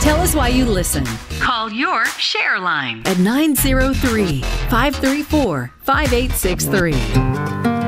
Tell us why you listen. Call your Share line at 903-534-5863.